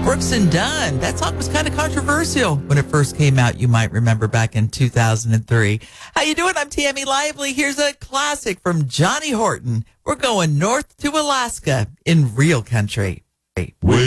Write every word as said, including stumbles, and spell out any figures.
Brooks and Dunn. That song was kind of controversial when it first came out. You might remember back in two thousand three. How you doing? I'm Tammy Lively. Here's a classic from Johnny Horton. We're going north to Alaska in real country. We